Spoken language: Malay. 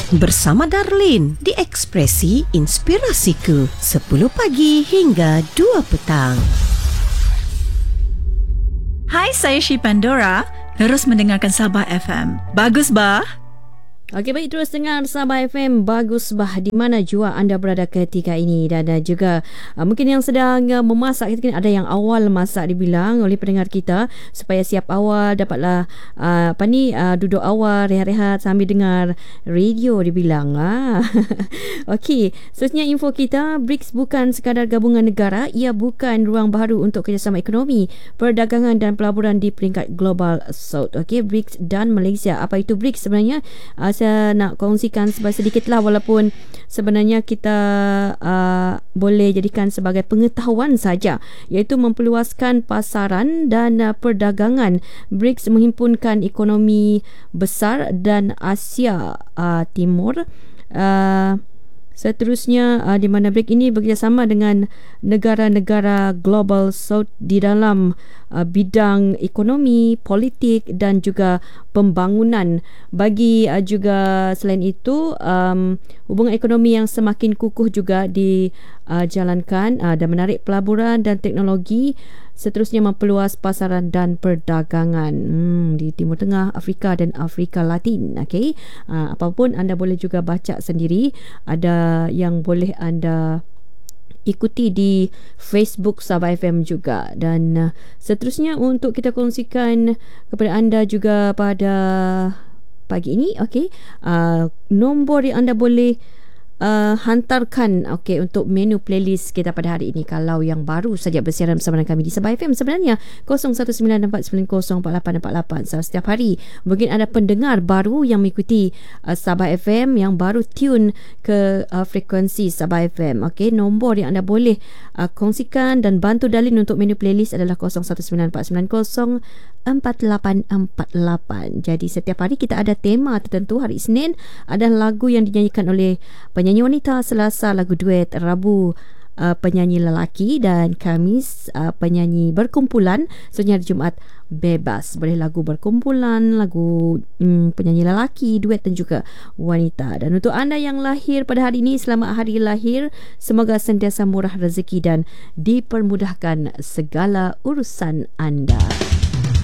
bersama Darlin di Ekspresi Inspirasiku 10 pagi hingga 2 petang. Hai, saya Syi Pandora. Terus mendengarkan Sabah FM. Bagus, bah? Okey, baik, terus dengar Sabah FM. Bagus, bah, di mana jua anda berada ketika ini. Dan juga mungkin yang sedang memasak, ada yang awal masak dibilang oleh pendengar kita, supaya siap awal, dapatlah duduk awal, rehat-rehat sambil dengar radio dibilang. Okey, seterusnya info kita, BRICS bukan sekadar gabungan negara, ia bukan ruang baru untuk kerjasama ekonomi, perdagangan dan pelaburan di peringkat Global South. Okey, BRICS dan Malaysia. Apa itu BRICS sebenarnya? Saya nak kongsikan sedikit lah, walaupun sebenarnya kita boleh jadikan sebagai pengetahuan saja, iaitu memperluaskan pasaran dan perdagangan. BRICS menghimpunkan ekonomi besar dan Asia Timur. Seterusnya, di mana BRICS ini bekerjasama dengan negara-negara Global South di dalam bidang ekonomi, politik dan juga pembangunan. Bagi juga selain itu, hubungan ekonomi yang semakin kukuh juga dijalankan dan menarik pelaburan dan teknologi. Seterusnya, memperluas pasaran dan perdagangan di Timur Tengah, Afrika dan Afrika Latin. Okay? Apapun, anda boleh juga baca sendiri. Ada yang boleh anda ikuti di Facebook Sabah FM juga. Dan seterusnya untuk kita kongsikan kepada anda juga pada pagi ini, nombor yang anda boleh hantarkan untuk menu playlist kita pada hari ini, kalau yang baru saja bersiaran bersama kami di Sabah FM, sebenarnya 0194904848. So, setiap hari mungkin ada pendengar baru yang mengikuti Sabah FM, yang baru tune ke frekuensi Sabah FM. Nombor yang anda boleh kongsikan dan bantu Darlin untuk menu playlist adalah 0194904848. Jadi setiap hari kita ada tema tertentu. Hari Isnin ada lagu yang dinyanyikan oleh penyanyi wanita, Selasa lagu duet, Rabu penyanyi lelaki, dan Khamis penyanyi berkumpulan. Sebenarnya Jumaat bebas, boleh lagu berkumpulan, lagu penyanyi lelaki, duet dan juga wanita. Dan untuk anda yang lahir pada hari ini, selamat hari lahir. Semoga sentiasa murah rezeki dan dipermudahkan segala urusan anda.